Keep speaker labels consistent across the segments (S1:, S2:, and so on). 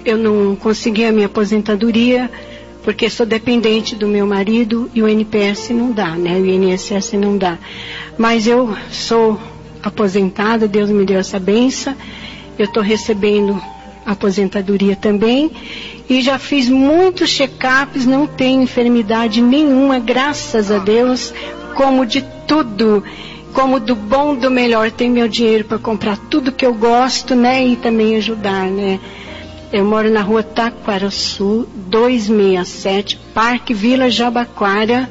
S1: eu não consegui a minha aposentadoria, porque sou dependente do meu marido e o NPS não dá, né? O INSS não dá. Mas eu sou aposentada, Deus me deu essa benção, eu estou recebendo aposentadoria também, e já fiz muitos check-ups, não tenho enfermidade nenhuma, graças a Deus, como de tudo, como do bom, do melhor, tenho meu dinheiro para comprar tudo que eu gosto, né, e também ajudar, né. Eu moro na rua Taquaraçu, 267, Parque Vila Jabaquara.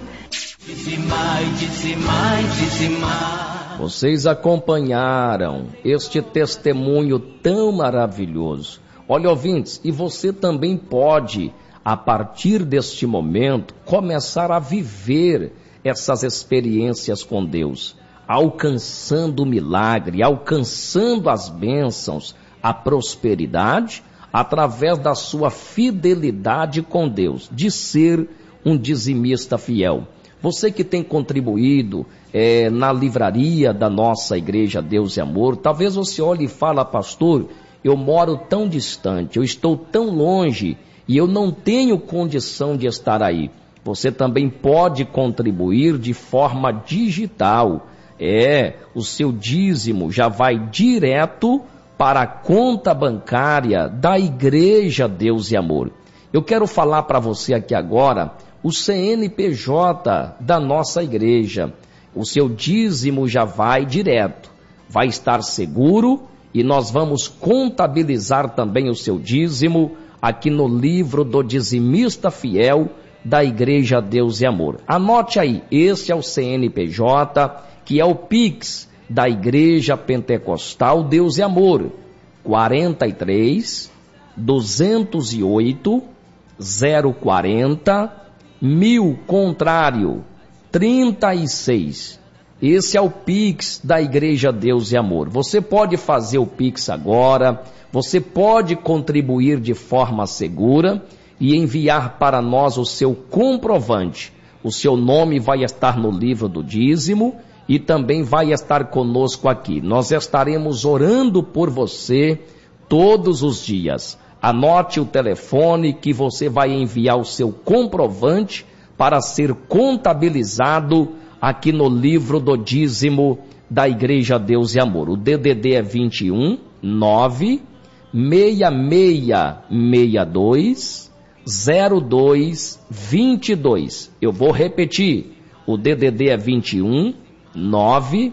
S2: Vocês acompanharam este testemunho tão maravilhoso. Olha, ouvintes, e você também pode, a partir deste momento, começar a viver essas experiências com Deus, alcançando o milagre, alcançando as bênçãos, a prosperidade, através da sua fidelidade com Deus, de ser um dizimista fiel. Você que tem contribuído na livraria da nossa igreja Deus e Amor, talvez você olhe e fala, pastor, eu moro tão distante, eu estou tão longe e eu não tenho condição de estar aí. Você também pode contribuir de forma digital. O seu dízimo já vai direto para a conta bancária da Igreja Deus e Amor. Eu quero falar para você aqui agora o CNPJ da nossa igreja. O seu dízimo já vai direto, vai estar seguro e nós vamos contabilizar também o seu dízimo aqui no livro do dizimista fiel da Igreja Deus e Amor. Anote aí, esse é o CNPJ, que é o Pix da Igreja Pentecostal Deus e Amor, 43 208 040 1000 contrário 36. Esse é o Pix da Igreja Deus e Amor. Você pode fazer o Pix agora, você pode contribuir de forma segura e enviar para nós o seu comprovante. O seu nome vai estar no livro do dízimo e também vai estar conosco aqui. Nós estaremos orando por você todos os dias. Anote o telefone que você vai enviar o seu comprovante para ser contabilizado aqui no livro do dízimo da Igreja Deus e Amor. O DDD é 21 9 6662 02 22. Eu vou repetir. O DDD é 21 9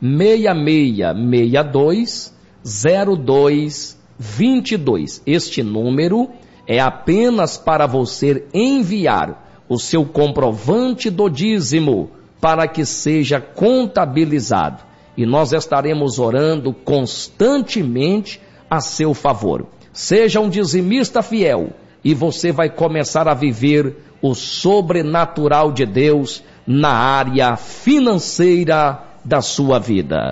S2: 6662 02 22. Este número é apenas para você enviar o seu comprovante do dízimo para que seja contabilizado. E nós estaremos orando constantemente a seu favor. Seja um dizimista fiel e você vai começar a viver o sobrenatural de Deus na área financeira da sua vida.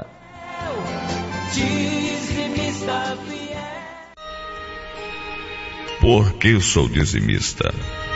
S3: Por que sou dizimista?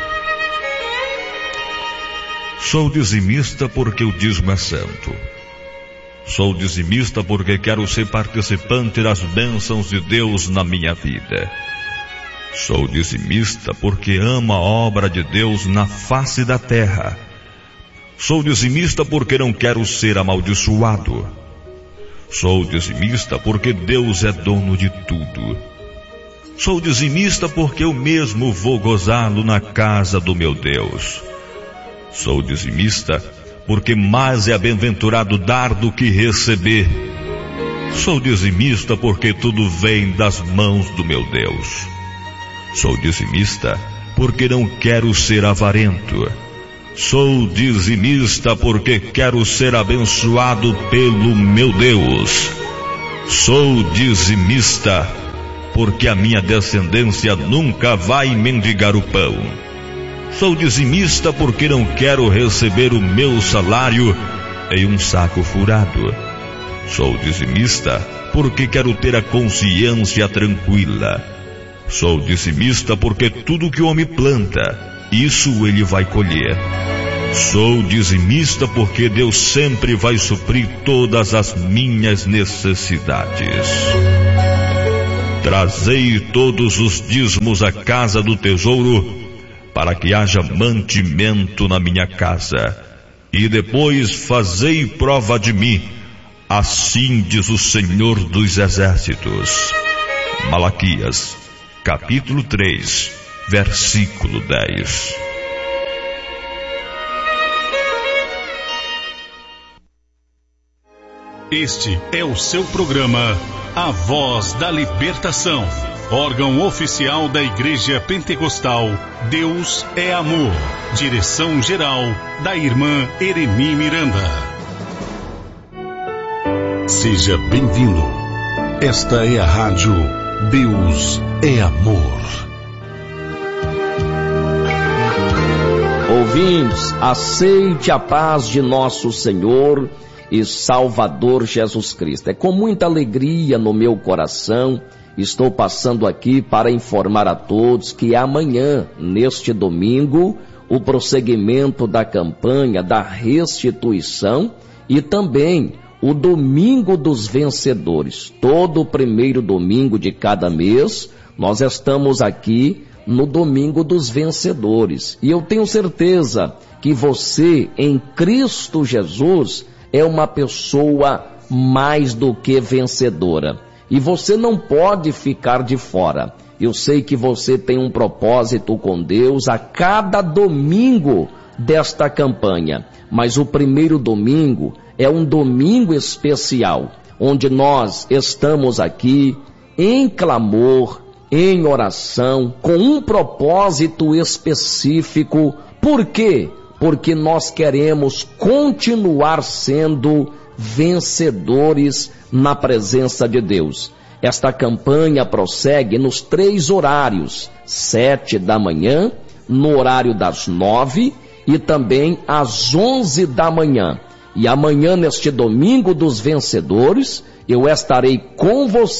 S3: Sou dizimista porque o dízimo é santo. Sou dizimista porque quero ser participante das bênçãos de Deus na minha vida. Sou dizimista porque amo a obra de Deus na face da terra. Sou dizimista porque não quero ser amaldiçoado. Sou dizimista porque Deus é dono de tudo. Sou dizimista porque eu mesmo vou gozá-lo na casa do meu Deus. Sou dizimista porque mais é bem-aventurado dar do que receber. Sou dizimista porque tudo vem das mãos do meu Deus. Sou dizimista porque não quero ser avarento. Sou dizimista porque quero ser abençoado pelo meu Deus. Sou dizimista porque a minha descendência nunca vai mendigar o pão. Sou dizimista porque não quero receber o meu salário em um saco furado. Sou dizimista porque quero ter a consciência tranquila. Sou dizimista porque tudo que o homem planta, isso ele vai colher. Sou dizimista porque Deus sempre vai suprir todas as minhas necessidades. Trazei todos os dízimos à casa do tesouro, para que haja mantimento na minha casa. E depois fazei prova de mim, assim diz o Senhor dos Exércitos. Malaquias, capítulo 3, versículo 10.
S4: Este é o seu programa A Voz da Libertação, órgão oficial da Igreja Pentecostal Deus é Amor. Direção-geral da irmã Ereni Miranda. Seja bem-vindo. Esta é a rádio Deus é Amor.
S2: Ouvintes, aceite a paz de nosso Senhor e Salvador Jesus Cristo. É com muita alegria no meu coração, estou passando aqui para informar a todos que amanhã, neste domingo, o prosseguimento da campanha da restituição e também o Domingo dos Vencedores. Todo o primeiro domingo de cada mês, nós estamos aqui no Domingo dos Vencedores. E eu tenho certeza que você, em Cristo Jesus, é uma pessoa mais do que vencedora. E você não pode ficar de fora. Eu sei que você tem um propósito com Deus a cada domingo desta campanha. Mas o primeiro domingo é um domingo especial, onde nós estamos aqui em clamor, em oração, com um propósito específico. Por quê? Porque nós queremos continuar sendo vencedores na presença de Deus. Esta campanha prossegue nos 3 horários, 7 da manhã, no horário das 9 e também às 11 da manhã. E amanhã, neste Domingo dos Vencedores, eu estarei com você